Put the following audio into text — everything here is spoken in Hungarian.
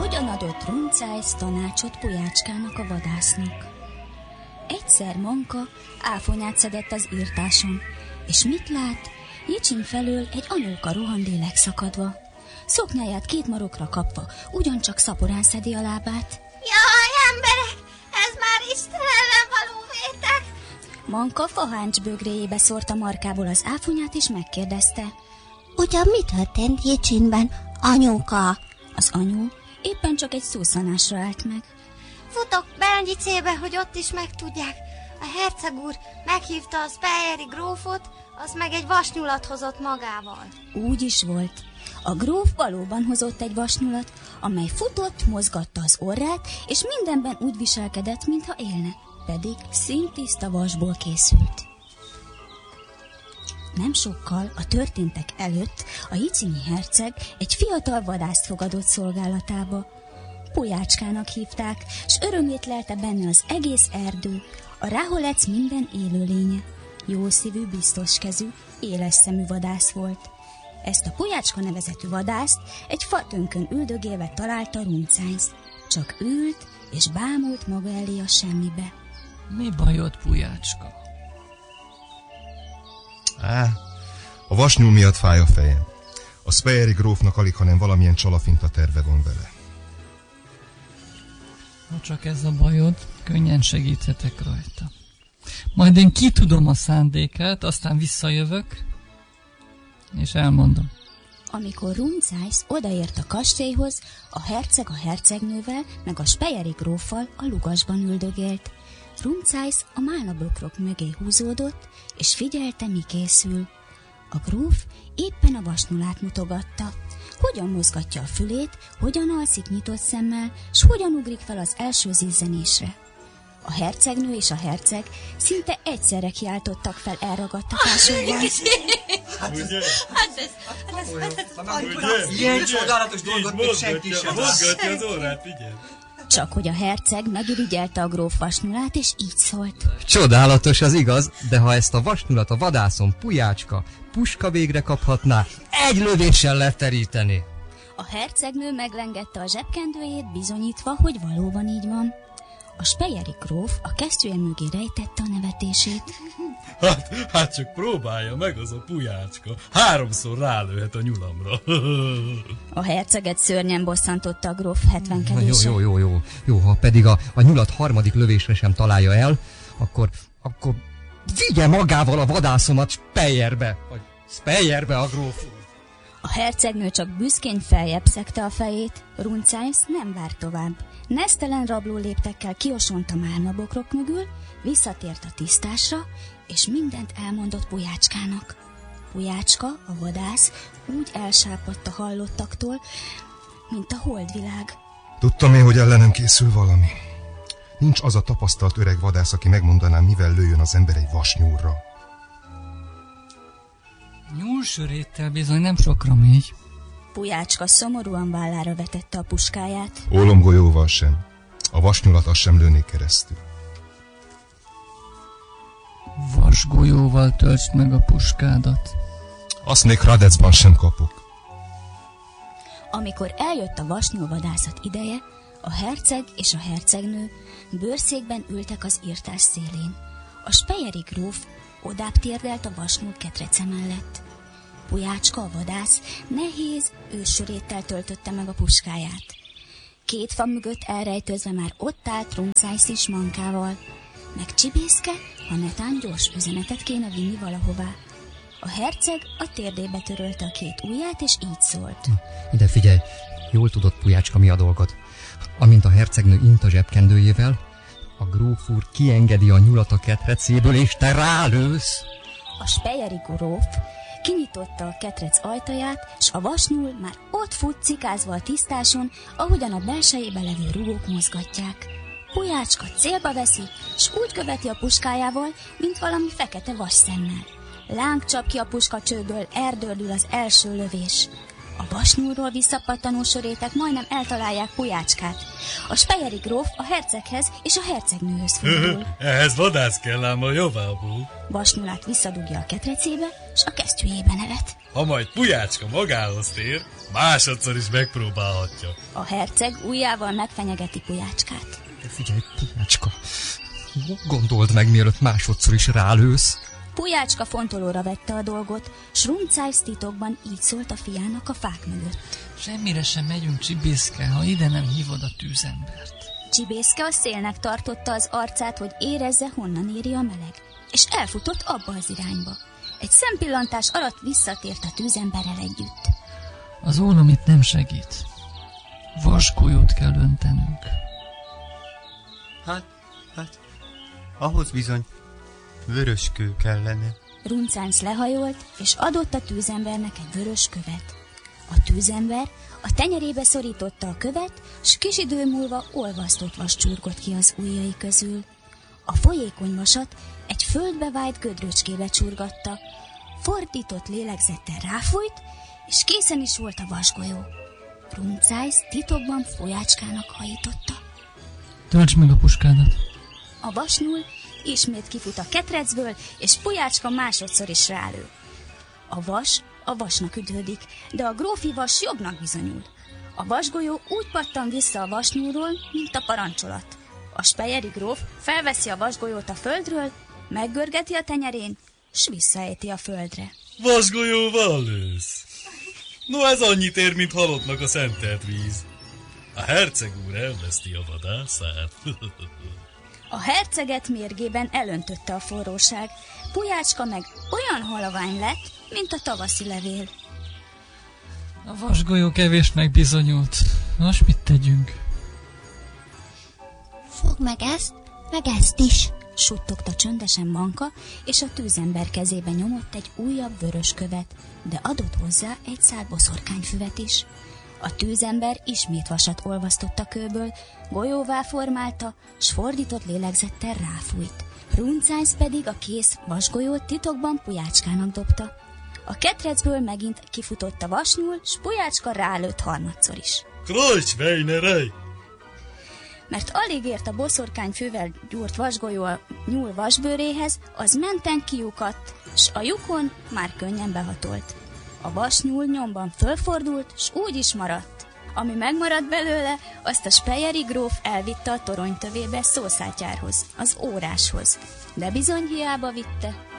hogyan adott Rumcájsz tanácsot Pujácskának a vadásznak. Egyszer Manka áfonyát szedett az írtáson, és mit lát? Jicsin felől egy anyóka rohan lélek-szakadva. Szoknyáját 2 marokra kapva, ugyancsak szaporán szedi a lábát. Jaj, emberek, ez már Isten ellen való vétek! Manka faháncs bögréjébe szórta markából az áfonyát, és megkérdezte. Ugyan mi történt Jicsinben, anyóka? Az anyu éppen csak egy szószanásra állt meg. Futok Belnyicébe, hogy ott is megtudják. A herceg úr meghívta a Speyeri grófot, az meg egy vasnyulat hozott magával. Úgy is volt. A gróf valóban hozott egy vasnyulat, amely futott, mozgatta az orrát, és mindenben úgy viselkedett, mintha élne, pedig színtiszta vasból készült. Nem sokkal a történtek előtt a jicsini herceg egy fiatal vadászt fogadott szolgálatába. Pujácskának hívták, s örömét lelte benne az egész erdő, a ráholec minden élőlénye. Jószívű, biztoskezű, éles szemű vadász volt. Ezt a Pujácska nevezetű vadászt egy fatönkön üldögélve találta Rumcájsz. Csak ült és bámult maga elé a semmibe. Mi bajod, Pujácska? A vasnyúl miatt fáj a fejem. A Speyeri grófnak alig, hanem valamilyen csalafinta terve van vele. Ha csak ez a bajod, könnyen segíthetek rajta. Majd én kitudom a szándékát, aztán visszajövök, és elmondom. Amikor Rumcájsz odaért a kastélyhoz, a herceg a hercegnővel, meg a Speyeri gróffal a lugasban üldögélt. Rumcájsz a málnabökrok mögé húzódott, és figyelte, mi készül. A gróf éppen a vasnyulát mutogatta. Hogyan mozgatja a fülét, hogyan alszik nyitott szemmel, s hogyan ugrik fel az első zizzenésre. A hercegnő és a herceg szinte egyszerre kiáltottak fel elragadtatásukban. Ilyen csodálatos dolgot még senki sem. Mozgatja az orrát, figyelj! Csak hogy a herceg megirigyelte a gróf vasnyulát, és így szólt. Csodálatos, az igaz, de ha ezt a vasnyulat a vadászon Pujácska puska végre kaphatná, egy lövéssel leteríteni. A hercegnő meglengette a zsebkendőjét, bizonyítva, hogy valóban így van. A Speyeri gróf a kesztyűje mögé rejtette a nevetését. Hát csak próbálja meg az a Pujácska. 3-szor rálőhet a nyulamra. A herceget szörnyen bosszantotta a gróf 70-kedése. Jó, ha pedig a nyulat 3. lövésre sem találja el, akkor vigye magával a vadászomat Speyerbe a gróf. A hercegnő csak büszkén feljebb szegte a fejét. Rumcájsz nem várt tovább. Nesztelen rabló léptekkel kiosont a málnabokrok mögül, visszatért a tisztásra, és mindent elmondott Pujácskának. Pujácska, a vadász, úgy elsápadt a hallottaktól, mint a holdvilág. Tudtam én, hogy ellenem készül valami. Nincs az a tapasztalt öreg vadász, aki megmondaná, mivel lőjön az ember egy vasnyúlra. Nyúlsöréttel bizony nem sokra megy. Pujácska szomorúan vállára vetette a puskáját. Ólomgolyóval sem. A vasnyulat azt sem lőnék keresztül. Vasgolyóval töltsd meg a puskádat. Azt még Hradecban sem kapok. Amikor eljött a vasnyúlvadászat ideje, a herceg és a hercegnő bőrszékben ültek az írtás szélén. A Speyeri gróf odább térdelt a vasnyúl ketrece mellett. Pujácska, a vadász, nehéz őssöréttel töltötte meg a puskáját. 2 fa mögött elrejtőzve már ott állt Rumcájsz is Mankával. Meg Csibészke, ha netán gyors üzenetet kéne vinni valahová. A herceg a térdébe törölte a 2 ujját, és így szólt. Ide figyelj, jól tudod, Pujácska, mi a dolgod. Amint a hercegnő int a zsebkendőjével, a gróf úr kiengedi a nyulat a ketrecéből, és te rálősz. A Speyeri gróf kinyitotta a ketrec ajtaját, s a vasnyúl már ott fut cikázva a tisztáson, ahogyan a belsejébe levő rugók mozgatják. Pujácska célba veszi, s úgy követi a puskájával, mint valami fekete vasszemmel. Láng csap ki a puskacsőből, erdördül az első lövés. A vasnyúlról visszapattanó sörétek majdnem eltalálják Pujácskát. A speyeri gróf a herceghez és a hercegnőhöz fordul. Ehhez vadász kell ám a javából. Vasnyulát visszadugja a ketrecébe, s a kesztyűjében evet. Ha majd Pujácska magához tér, másodszor is megpróbálhatja. A herceg ujjával megfenyegeti Pujácskát. Figyelj, Pujácska, gondold meg, mielőtt másodszor is rálősz. Pujácska fontolóra vette a dolgot, s Rumcájsz titokban így szólt a fiának a fák mögött. Semmire sem megyünk, Csibészke, ha ide nem hívod a tűzembert. Csibészke a szélnek tartotta az arcát, hogy érezze, honnan éri a meleg, és elfutott abba az irányba. Egy szempillantás alatt visszatért a tűzemberrel együtt. Az ólom itt nem segít. Vasgolyót kell öntenünk. Hát, ahhoz bizony vörös kő kellene. Rumcánc lehajolt, és adott a tűzembernek egy vörös követ. A tűzember a tenyerébe szorította a követ, s kis idő múlva olvasztott vas csurgott ki az ujjai közül. A folyékony vasat egy földbe vájt gödröcskébe csurgatta, fordított lélegzettel ráfújt, és készen is volt a vasgolyó. Rumcájsz titokban Pujácskának hajította. Töltsd meg a puskádat. A vasnyúl ismét kifut a ketrecből, és Pujácska másodszor is rálő. A vas a vasnak üdvödik, de a grófi vas jobbnak bizonyul. A vasgolyó úgy pattan vissza a vasnyúlról, mint a parancsolat. A speyeri gróf felveszi a vasgolyót a földről, meggörgeti a tenyerén, s visszaejti a földre. Vasgolyóval lősz. No, ez annyit ér, mint halottnak a szentelt víz. A herceg úr elveszti a vadászát. A herceget mérgében elöntötte a forróság, Pujácska meg olyan halavány lett, mint a tavaszi levél. A vasgolyó kevésnek bizonyult. Most mit tegyünk? Fogd meg ezt is, Suttogta csöndesen Manka, és a tűzember kezébe nyomott egy újabb vörös követ, de adott hozzá egy szál boszorkányfüvet is. A tűzember ismét vasat olvasztott a kőből, golyóvá formálta, s fordított lélegzettel ráfújt. Rumcájsz pedig a kész vasgolyót titokban Pujácskának dobta. A ketrecből megint kifutott a vasnyúl, s Pujácska rálőtt harmadszor is. Kreuzsveinerei! Mert alig ért a boszorkányfővel gyúrt vasgolyó a nyúl vasbőréhez, az menten kiukadt, s a lyukon már könnyen behatolt. A vasnyúl nyomban fölfordult, s úgy is maradt. Ami megmaradt belőle, azt a speyeri gróf elvitte a toronytövébe szószátyárhoz, az óráshoz. De bizony hiába vitte,